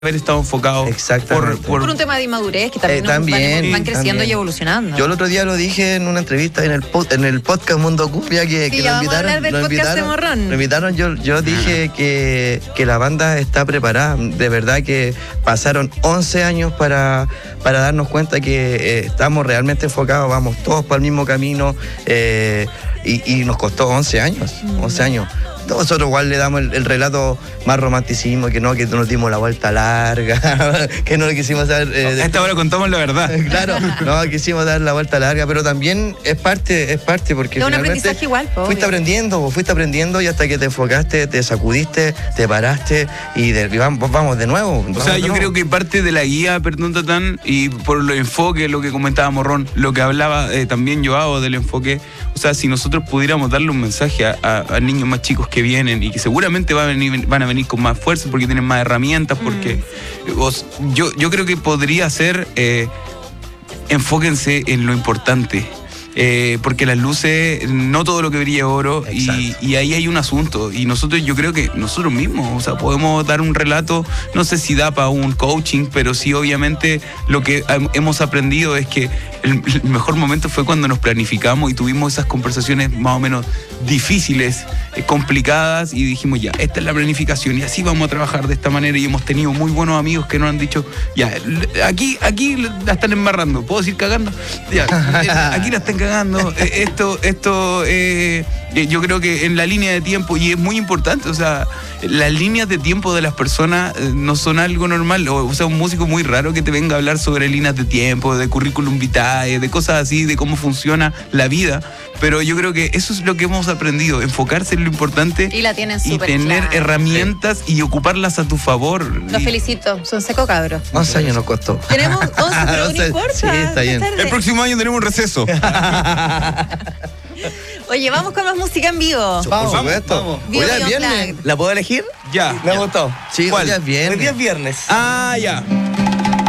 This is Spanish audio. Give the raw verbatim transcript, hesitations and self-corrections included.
haber estado enfocado Exactamente. por, por, por un tema de inmadurez que también, Eh, también, van, van creciendo también. y evolucionando. Yo el otro día lo dije en una entrevista en el pod- en el podcast Mundo Cumbia que, Sí, que ya lo vamos a invitaron. hablar del lo podcast de invitaron, Morrón. lo invitaron, yo, yo dije que, que la banda está preparada. De verdad que pasaron once años para, para darnos cuenta que eh, estamos realmente enfocados, vamos todos para el mismo camino eh, y, y nos costó once años, Mm. once años. Nosotros igual le damos el, el relato más romanticismo, que no, que nos dimos la vuelta larga, que no le quisimos dar... Eh, a esta hora contamos la verdad. Claro, no, quisimos dar la vuelta larga, pero también es parte, es parte, porque Es un finalmente aprendizaje igual, po, fuiste obvio. aprendiendo, fuiste aprendiendo y hasta que te enfocaste, te sacudiste, te paraste y, de, y vamos, vamos de nuevo. O vamos sea, de yo nuevo. creo que parte de la guía, perdón, Tatán, y por los enfoques, lo que comentaba Morrón, lo que hablaba eh, también Joao del enfoque, o sea, si nosotros pudiéramos darle un mensaje a, a, a niños más chicos que vienen y que seguramente van a venir, van a venir con más fuerza porque tienen más herramientas, porque Mm. os- yo, yo creo que podría ser, eh, enfóquense en lo importante. Eh, porque las luces, no todo lo que brilla es oro, y, Exacto. y ahí hay un asunto. Y nosotros, yo creo que nosotros mismos, o sea, podemos dar un relato, no sé si da para un coaching, pero sí, obviamente, lo que hem- hemos aprendido es que el, el mejor momento fue cuando nos planificamos y tuvimos esas conversaciones más o menos difíciles, eh, complicadas, y dijimos, ya, esta es la planificación y así vamos a trabajar de esta manera. Y hemos tenido muy buenos amigos que nos han dicho, ya, l- aquí, aquí la están embarrando, ¿puedo decir cagando? Ya, eh, aquí la están cagando. Eh, Esto, esto, eh, eh, yo creo que en la línea de tiempo, y es muy importante, o sea, las líneas de tiempo de las personas eh, no son algo normal. O, o sea, un músico muy raro que te venga a hablar sobre líneas de tiempo, de currículum vitae, de cosas así, de cómo funciona la vida. Pero yo creo que eso es lo que hemos aprendido, enfocarse en lo importante Y la tienen y súper tener clara. herramientas y ocuparlas a tu favor. Los Y- felicito, son seco cabros. once años nos costó. Tenemos once, pero no once, importa. sí, está bien. más tarde. El próximo año tenemos un receso. Oye, vamos con más música en vivo. Por supuesto. vamos. Hoy día es Vivo y viernes. Unplugged. ¿La puedo elegir? Ya. Me ha gustado. Sí, ¿Cuál? hoy día es Hoy día viernes. es viernes. Ah, ya.